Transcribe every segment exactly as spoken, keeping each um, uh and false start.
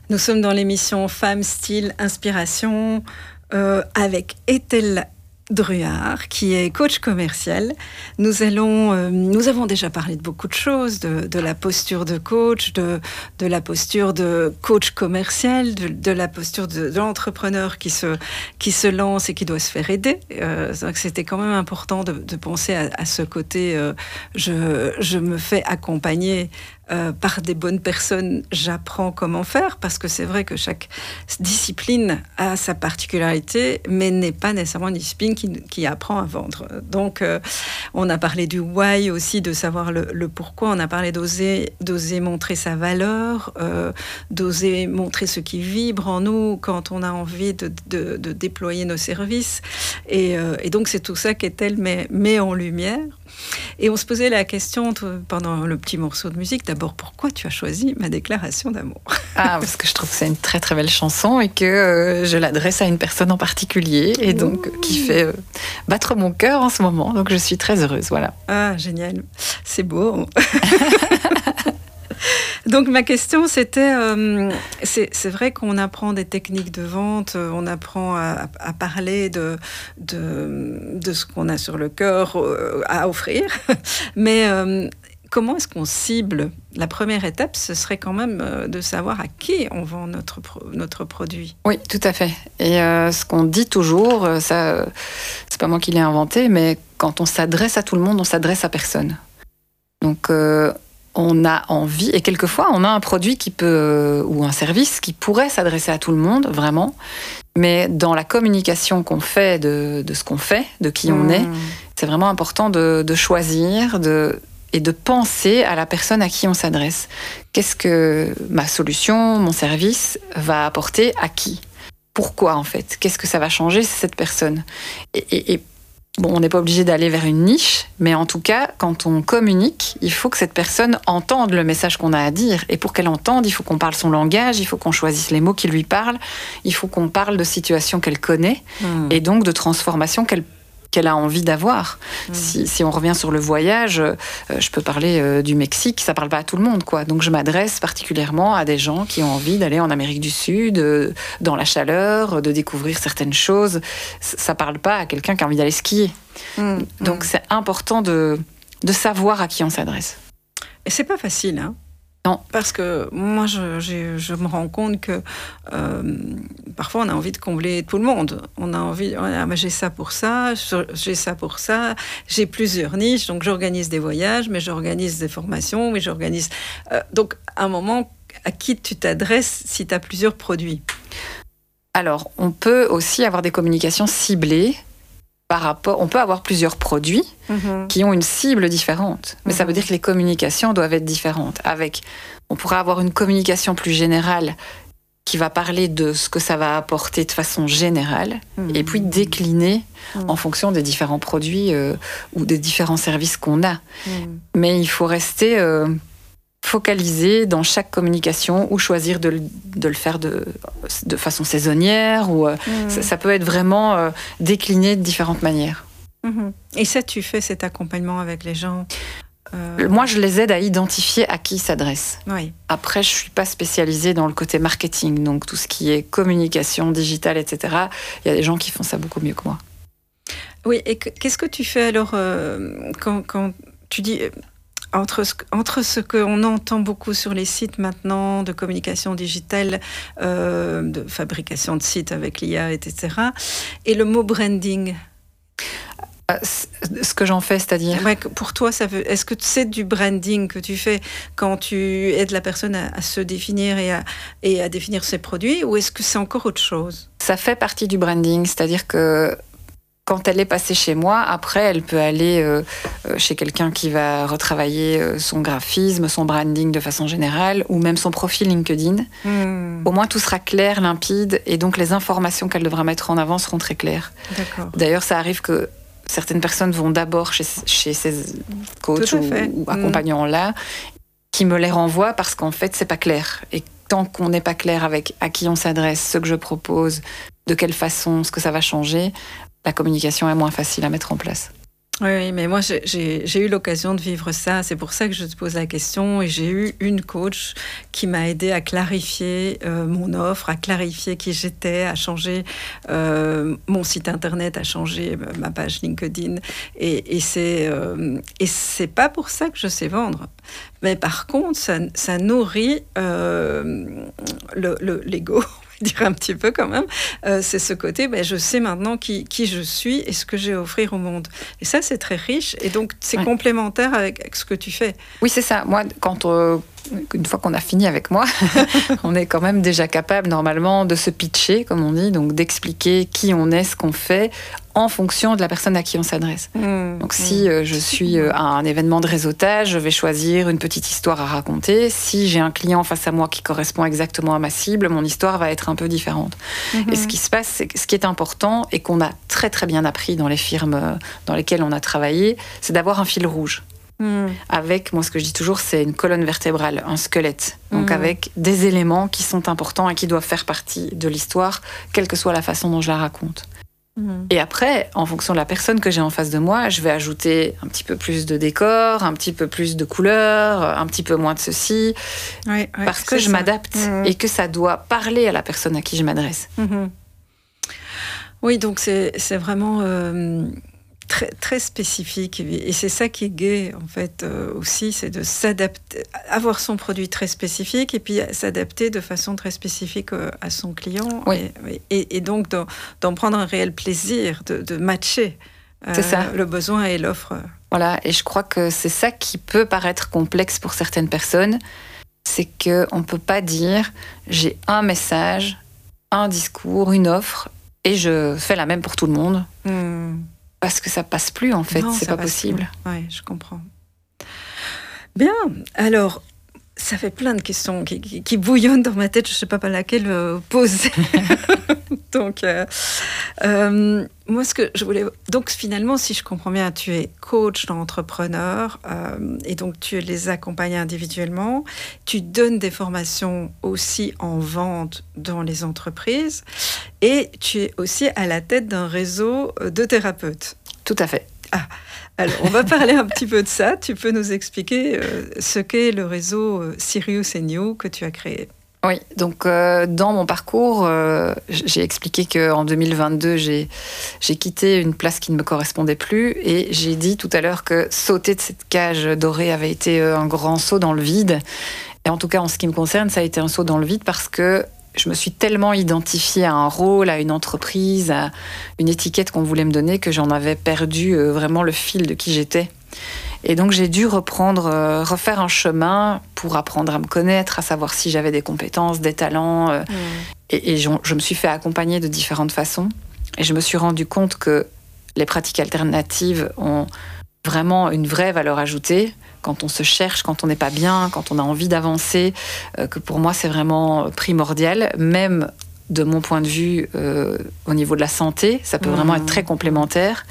Nous sommes dans l'émission Femmes, Style, Inspiration euh, avec Ethel Druard, qui est coach commercial. Nous allons, euh, nous avons déjà parlé de beaucoup de choses, de, de la posture de coach, de, de la posture de coach commercial, de, de la posture de, de l'entrepreneur qui se, qui se lance et qui doit se faire aider. Euh, donc c'était quand même important de, de penser à, à ce côté. Euh, je, je me fais accompagner Euh, par des bonnes personnes, j'apprends comment faire, parce que c'est vrai que chaque discipline a sa particularité, mais n'est pas nécessairement une discipline qui, qui apprend à vendre. Donc, euh, on a parlé du why aussi, de savoir le, le pourquoi. On a parlé d'oser, d'oser montrer sa valeur, euh, d'oser montrer ce qui vibre en nous quand on a envie de, de, de déployer nos services. Et, euh, et donc, c'est tout ça qu'Ethel met, met en lumière. Et on se posait la question pendant le petit morceau de musique, d'abord, pourquoi tu as choisi Ma déclaration d'amour ? Ah, parce que je trouve que c'est une très très belle chanson et que euh, je l'adresse à une personne en particulier et donc Ouh. qui fait euh, battre mon cœur en ce moment. Donc je suis très heureuse, voilà. Ah, génial, c'est beau. Donc ma question c'était, euh, c'est, c'est vrai qu'on apprend des techniques de vente, on apprend à, à parler de, de, de ce qu'on a sur le cœur euh, à offrir, mais euh, comment est-ce qu'on cible ? La première étape, ce serait quand même de savoir à qui on vend notre, notre produit. Oui, tout à fait. Et euh, ce qu'on dit toujours, ça, c'est pas moi qui l'ai inventé, mais quand on s'adresse à tout le monde, on s'adresse à personne. Donc euh, on a envie, et quelquefois on a un produit qui peut, ou un service qui pourrait s'adresser à tout le monde, vraiment, mais dans la communication qu'on fait de, de ce qu'on fait, de qui mmh. on est, c'est vraiment important de, de choisir, de, et de penser à la personne à qui on s'adresse. Qu'est-ce que ma solution, mon service va apporter à qui ? Pourquoi en fait ? Qu'est-ce que ça va changer, c'est cette personne ? et, et, et Bon, on n'est pas obligé d'aller vers une niche, mais en tout cas, quand on communique, il faut que cette personne entende le message qu'on a à dire. Et pour qu'elle entende, il faut qu'on parle son langage, il faut qu'on choisisse les mots qui lui parlent, il faut qu'on parle de situations qu'elle connaît, mmh. et donc de transformations qu'elle qu'elle a envie d'avoir. Mmh. Si, si on revient sur le voyage, euh, je peux parler euh, du Mexique, ça ne parle pas à tout le monde, quoi. Donc je m'adresse particulièrement à des gens qui ont envie d'aller en Amérique du Sud, euh, dans la chaleur, de découvrir certaines choses. Ça ne parle pas à quelqu'un qui a envie d'aller skier. Mmh. Donc mmh. c'est important de, de savoir à qui on s'adresse. Et ce n'est pas facile, hein ? Non. Parce que moi, je, je, je me rends compte que euh, parfois, on a envie de combler tout le monde. On a envie, ah, mais j'ai ça pour ça, j'ai ça pour ça, j'ai plusieurs niches, donc j'organise des voyages, mais j'organise des formations, mais j'organise... Euh, donc, à un moment, à qui tu t'adresses si tu as plusieurs produits ? Alors, on peut aussi avoir des communications ciblées. Par rapport, on peut avoir plusieurs produits mmh. qui ont une cible différente, mais mmh. ça veut dire que les communications doivent être différentes. Avec, on pourrait avoir une communication plus générale qui va parler de ce que ça va apporter de façon générale, mmh. et puis décliner mmh. en fonction des différents produits euh, ou des différents services qu'on a. Mmh. Mais il faut rester euh, focalisé dans chaque communication ou choisir de, de le faire de, de façon saisonnière ou euh, mmh. ça, ça peut être vraiment euh, décliné de différentes manières. Mmh. Et ça, tu fais cet accompagnement avec les gens euh... Moi, je les aide à identifier à qui ils s'adressent. Oui. Après, je ne suis pas spécialisée dans le côté marketing, donc tout ce qui est communication digitale, et cetera. Il y a des gens qui font ça beaucoup mieux que moi. Oui, et qu'est-ce que tu fais alors euh, quand, quand tu dis... Entre ce, entre ce qu'on entend beaucoup sur les sites maintenant, de communication digitale, euh, de fabrication de sites avec l'I A, et cetera, et le mot branding. Euh, ce que j'en fais, c'est-à-dire ouais, pour toi, ça veut, est-ce que c'est du branding que tu fais quand tu aides la personne à, à se définir et à, et à définir ses produits, ou est-ce que c'est encore autre chose ? Ça fait partie du branding, c'est-à-dire que quand elle est passée chez moi, après, elle peut aller euh, chez quelqu'un qui va retravailler euh, son graphisme, son branding de façon générale, ou même son profil LinkedIn. Mmh. Au moins, tout sera clair, limpide, et donc les informations qu'elle devra mettre en avant seront très claires. D'accord. D'ailleurs, ça arrive que certaines personnes vont d'abord chez, chez ces coachs ou, ou accompagnants-là, qui me les renvoient parce qu'en fait, c'est pas clair. Et tant qu'on n'est pas clair avec à qui on s'adresse, ce que je propose, de quelle façon, ce que ça va changer, la communication est moins facile à mettre en place. Oui, mais moi, j'ai, j'ai, j'ai eu l'occasion de vivre ça. C'est pour ça que je te pose la question. Et j'ai eu une coach qui m'a aidé à clarifier euh, mon offre, à clarifier qui j'étais, à changer euh, mon site internet, à changer ma page LinkedIn. Et, et, c'est, euh, et c'est pas pour ça que je sais vendre. Mais par contre, ça, ça nourrit euh, le, le, l'ego. Dire un petit peu quand même, euh, c'est ce côté, ben, je sais maintenant qui, qui je suis et ce que j'ai à offrir au monde. Et ça, c'est très riche et donc c'est ouais. complémentaire avec, avec ce que tu fais. Oui, c'est ça. Moi, quand euh, une fois qu'on a fini avec moi, on est quand même déjà capable normalement de se pitcher, comme on dit, donc d'expliquer qui on est, ce qu'on fait, en fonction de la personne à qui on s'adresse. Mmh, donc si euh, je suis euh, à un événement de réseautage, je vais choisir une petite histoire à raconter. Si j'ai un client face à moi qui correspond exactement à ma cible, mon histoire va être un peu différente. Mmh. Et ce qui se passe, c'est que ce qui est important et qu'on a très très bien appris dans les firmes dans lesquelles on a travaillé, c'est d'avoir un fil rouge. Mmh. Avec, moi ce que je dis toujours, c'est une colonne vertébrale, un squelette. Donc mmh. avec des éléments qui sont importants et qui doivent faire partie de l'histoire, quelle que soit la façon dont je la raconte. Et après, en fonction de la personne que j'ai en face de moi, je vais ajouter un petit peu plus de décor, un petit peu plus de couleurs, un petit peu moins de ceci, oui, oui, parce que je ça. m'adapte mmh. et que ça doit parler à la personne à qui je m'adresse. Mmh. Oui, donc c'est, c'est vraiment euh, très, très spécifique. Et c'est ça qui est gai, en fait, euh, aussi, c'est de s'adapter, avoir son produit très spécifique et puis s'adapter de façon très spécifique euh, à son client. Oui. Et, et, et donc d'en, d'en prendre un réel plaisir, de, de matcher euh, c'est ça. le besoin et l'offre. Voilà, et je crois que c'est ça qui peut paraître complexe pour certaines personnes, c'est qu'on ne peut pas dire j'ai un message, un discours, une offre, et je fais la même pour tout le monde. Mmh. Parce que ça passe plus, en fait. Non, c'est pas possible. Oui, je comprends. Bien. Alors, ça fait plein de questions qui, qui, qui bouillonnent dans ma tête. Je ne sais pas par laquelle euh, poser. Donc, euh, euh, moi, ce que je voulais... Donc, finalement, si je comprends bien, tu es coach d'entrepreneurs euh, et donc tu les accompagnes individuellement. Tu donnes des formations aussi en vente dans les entreprises et tu es aussi à la tête d'un réseau de thérapeutes. Tout à fait. Ah, alors, on va parler un petit peu de ça. Tu peux nous expliquer euh, ce qu'est le réseau euh, Sirius and You que tu as créé? Oui, donc euh, dans mon parcours, euh, j'ai expliqué qu'en deux mille vingt-deux, j'ai, j'ai quitté une place qui ne me correspondait plus et j'ai dit tout à l'heure que sauter de cette cage dorée avait été un grand saut dans le vide. Et en tout cas, en ce qui me concerne, ça a été un saut dans le vide parce que je me suis tellement identifiée à un rôle, à une entreprise, à une étiquette qu'on voulait me donner que j'en avais perdu euh, vraiment le fil de qui j'étais. Et donc j'ai dû reprendre, euh, refaire un chemin pour apprendre à me connaître, à savoir si j'avais des compétences, des talents. Euh, mmh. Et, et je, je me suis fait accompagner de différentes façons. Et je me suis rendu compte que les pratiques alternatives ont vraiment une vraie valeur ajoutée. Quand on se cherche, quand on n'est pas bien, quand on a envie d'avancer, euh, que pour moi c'est vraiment primordial, même de mon point de vue euh, au niveau de la santé, ça peut mmh. vraiment être très complémentaire.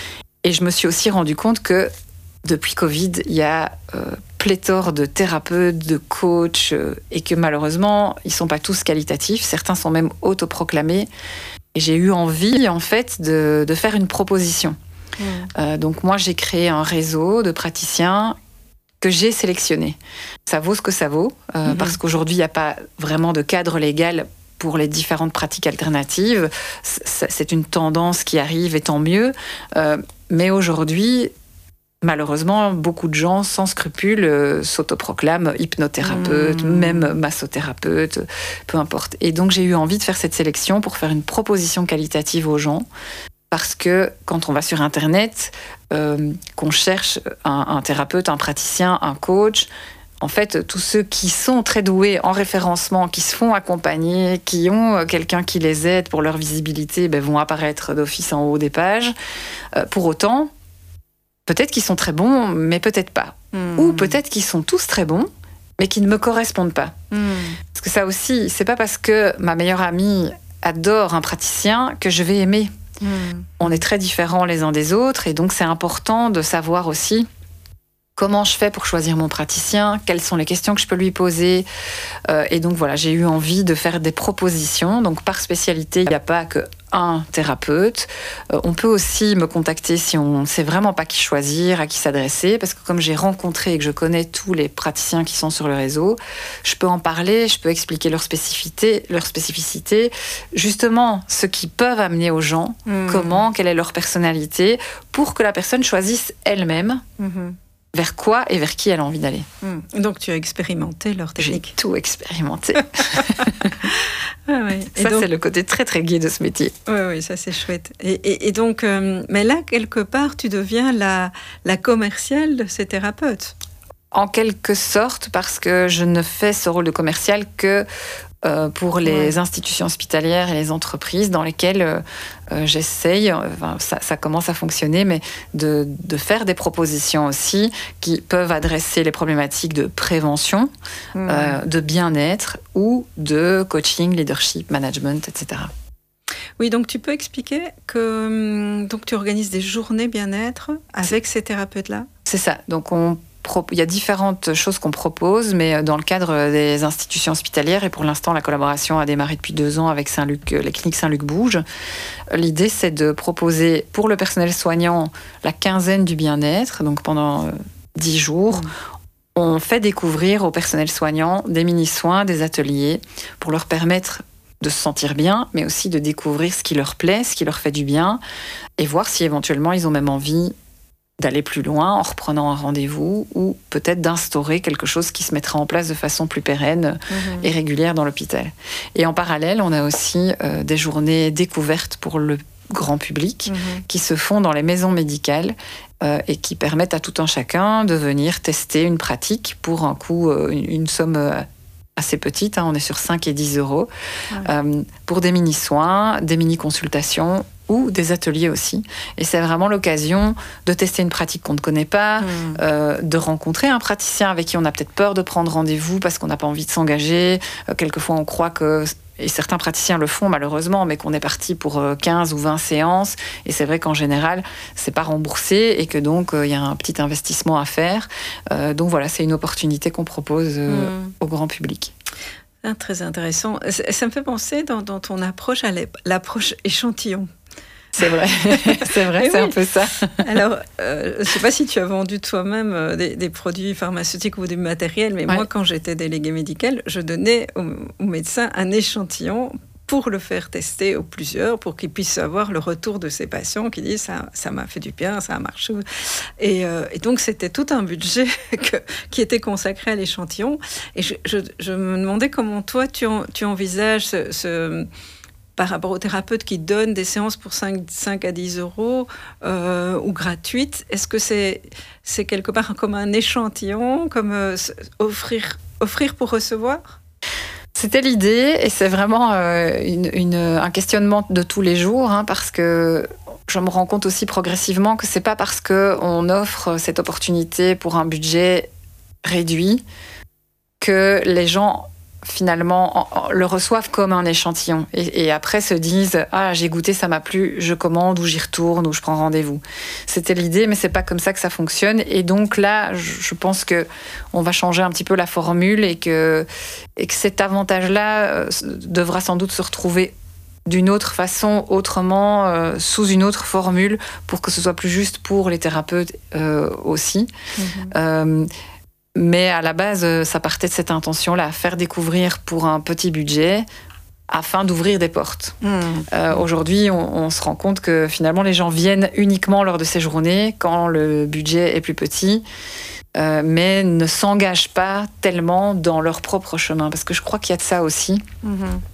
Et je me suis aussi rendu compte que depuis Covid, il y a euh, pléthore de thérapeutes, de coachs, euh, et que malheureusement, ils ne sont pas tous qualitatifs. Certains sont même autoproclamés. Et j'ai eu envie, en fait, de, de faire une proposition. Mmh. Euh, donc moi, j'ai créé un réseau de praticiens que j'ai sélectionné. Ça vaut ce que ça vaut, euh, mmh. parce qu'aujourd'hui, il n'y a pas vraiment de cadre légal pour les différentes pratiques alternatives. C'est une tendance qui arrive, et tant mieux. Euh, mais aujourd'hui, malheureusement, beaucoup de gens sans scrupules euh, s'autoproclament hypnothérapeutes, mmh. même massothérapeutes, peu importe. Et donc, j'ai eu envie de faire cette sélection pour faire une proposition qualitative aux gens. Parce que quand on va sur Internet, euh, qu'on cherche un, un thérapeute, un praticien, un coach, en fait, tous ceux qui sont très doués en référencement, qui se font accompagner, qui ont quelqu'un qui les aide pour leur visibilité, ben, vont apparaître d'office en haut des pages. Euh, pour autant, peut-être qu'ils sont très bons, mais peut-être pas. Mmh. Ou peut-être qu'ils sont tous très bons, mais qui ne me correspondent pas. Mmh. Parce que ça aussi, c'est pas parce que ma meilleure amie adore un praticien que je vais aimer. Mmh. On est très différents les uns des autres, et donc c'est important de savoir aussi comment je fais pour choisir mon praticien, quelles sont les questions que je peux lui poser. Euh, et donc voilà, j'ai eu envie de faire des propositions. Donc par spécialité, il n'y a pas que un thérapeute. Euh, on peut aussi me contacter si on ne sait vraiment pas qui choisir, à qui s'adresser, parce que comme j'ai rencontré et que je connais tous les praticiens qui sont sur le réseau, je peux en parler, je peux expliquer leurs spécificités, leurs spécificités, justement ce qu'ils peuvent amener aux gens, mmh. comment, quelle est leur personnalité, pour que la personne choisisse elle-même mmh. vers quoi et vers qui elle a envie d'aller. Mmh. Donc tu as expérimenté leur technique. J'ai tout expérimenté. Ah oui. Ça, donc, c'est le côté très, très gai de ce métier. Oui, oui, ça, c'est chouette. Et, et, et donc, euh, mais là, quelque part, tu deviens la, la commerciale de ces thérapeutes. En quelque sorte, parce que je ne fais ce rôle de commercial que euh, pour les ouais. institutions hospitalières et les entreprises dans lesquelles euh, euh, j'essaye, enfin, ça, ça commence à fonctionner, mais de, de faire des propositions aussi qui peuvent adresser les problématiques de prévention, mmh. euh, de bien-être ou de coaching, leadership, management, et cetera. Oui, donc tu peux expliquer que donc tu organises des journées bien-être avec ces thérapeutes-là ? C'est ça. Donc on il y a différentes choses qu'on propose, mais dans le cadre des institutions hospitalières, et pour l'instant, la collaboration a démarré depuis deux ans avec Saint-Luc, les cliniques Saint-Luc Bouge. L'idée, c'est de proposer pour le personnel soignant la quinzaine du bien-être, donc pendant dix jours. Mmh. On fait découvrir au personnel soignant des mini-soins, des ateliers, pour leur permettre de se sentir bien, mais aussi de découvrir ce qui leur plaît, ce qui leur fait du bien, et voir si éventuellement ils ont même envie d'aller plus loin en reprenant un rendez-vous ou peut-être d'instaurer quelque chose qui se mettra en place de façon plus pérenne mmh. et régulière dans l'hôpital. Et en parallèle, on a aussi euh, des journées découvertes pour le grand public mmh. qui se font dans les maisons médicales euh, et qui permettent à tout un chacun de venir tester une pratique pour un coût, euh, une, une somme euh, assez petite, hein, on est sur cinq et dix euros, ouais. euh, pour des mini-soins, des mini-consultations ou des ateliers aussi. Et c'est vraiment l'occasion de tester une pratique qu'on ne connaît pas, mmh. euh, de rencontrer un praticien avec qui on a peut-être peur de prendre rendez-vous parce qu'on n'a pas envie de s'engager. Euh, quelquefois, on croit que, et certains praticiens le font malheureusement, mais qu'on est parti pour quinze ou vingt séances. Et c'est vrai qu'en général, c'est pas remboursé et que donc, il euh, y a un petit investissement à faire. Euh, donc voilà, c'est une opportunité qu'on propose euh, mmh. au grand public. Ah, très intéressant. Ça me fait penser dans, dans ton approche à l'approche échantillon. C'est vrai, c'est vrai, c'est oui. un peu ça. Alors, euh, je ne sais pas si tu as vendu toi-même euh, des, des produits pharmaceutiques ou du matériel, mais ouais. moi, quand j'étais déléguée médicale, je donnais au, au médecin un échantillon pour le faire tester aux plusieurs, pour qu'ils puissent avoir le retour de ces patients qui disent ça, ça m'a fait du bien, ça a marché. Et, euh, et donc, c'était tout un budget que, qui était consacré à l'échantillon. Et je, je, je me demandais comment toi, tu, en, tu envisages ce... ce par rapport aux thérapeutes qui donnent des séances pour cinq à dix euros euh, ou gratuites, est-ce que c'est, c'est quelque part comme un échantillon, comme euh, offrir, offrir pour recevoir ? C'était l'idée, et c'est vraiment euh, une, une, un questionnement de tous les jours, hein, parce que je me rends compte aussi progressivement que c'est pas parce qu'on offre cette opportunité pour un budget réduit que les gens finalement le reçoivent comme un échantillon et, et après se disent ah j'ai goûté, ça m'a plu, je commande ou j'y retourne ou je prends rendez-vous. C'était l'idée, mais c'est pas comme ça que ça fonctionne. Et donc là, je pense que on va changer un petit peu la formule et que et que cet avantage-là euh, devra sans doute se retrouver d'une autre façon, autrement, euh, sous une autre formule, pour que ce soit plus juste pour les thérapeutes euh, aussi. Mm-hmm. Euh, Mais à la base, ça partait de cette intention-là, faire découvrir pour un petit budget afin d'ouvrir des portes. Mmh. Euh, aujourd'hui, on, on se rend compte que finalement, les gens viennent uniquement lors de ces journées quand le budget est plus petit, euh, mais ne s'engagent pas tellement dans leur propre chemin. Parce que je crois qu'il y a de ça aussi. Mmh.